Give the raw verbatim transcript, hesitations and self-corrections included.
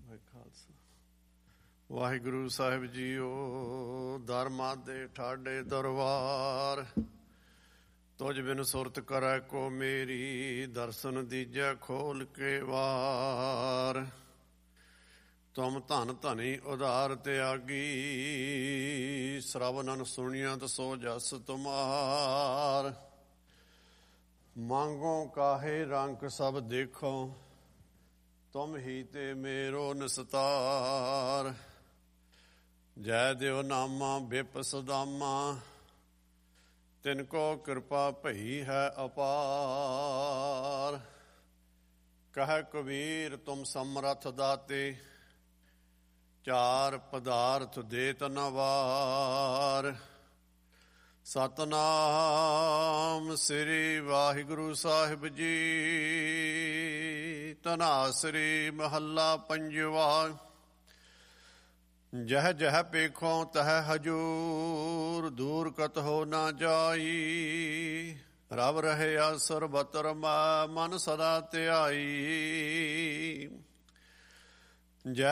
ਖਾਲਸਾ ਵਾਹਿਗੁਰੂ ਸਾਹਿਬ JIO. ਦਰਮਾਂ ਦੇ ਠਾਡੇ ਦਰਬਾਰ, ਤੁਝ ਬਿਨ ਸੁਰਤ ਕਰੈ ਕੋ ਮੇਰੀ, ਦਰਸ਼ਨ ਦੀਜੈ ਖੋਲ ਕੇ ਵਾਰ। ਤੁਮ ਧਨ ਧਨੀ ਉਧਾਰ ਤਿਆਗੀ, ਸ਼ਰਵਨਨ ਸੁਣੀਅਤ ਸੋ ਜਸ ਤੁਮਾਰ। ਮੰਗੋ ਕਾਹੇ ਰੰਗ ਸਭ ਦੇਖੋ, ਤੁਮ ਹੀ ਤੇ ਮੇਰੋ ਨਿਸਤਾਰ। ਜੈ ਦਿਓ ਨਾਮਾ ਬਿਪ ਸਦਾਮਾ, ਤਿਨ ਕੋ ਕਿਰਪਾ ਭਈ ਹੈ ਅਪਾਰ। ਕਹਿ ਕਬੀਰ ਤੁਮ ਸਮਰਥ ਦਾਤੇ, ਚਾਰ ਪਦਾਰਥ ਦੇਤ ਨ ਵਾਰ। ਸਤਨਾਮ ਸ੍ਰੀ ਵਾਹਿਗੁਰੂ ਸਾਹਿਬ ਜੀ। ਧਨਾਸਰੀ ਮਹੱਲਾ ਪੰਜਵਾ। ਜਹ ਜਹ ਪੇਖੋ ਤਹ ਹਜੂਰ, ਦੂਰ ਕਤਹੁ ਨਾ ਜਾਈ। ਰਵ ਰਹਿਆ ਸਰਬਤਰ ਮੈ, ਮਨ ਸਦਾ ਧਿਆਈ। ਜੈ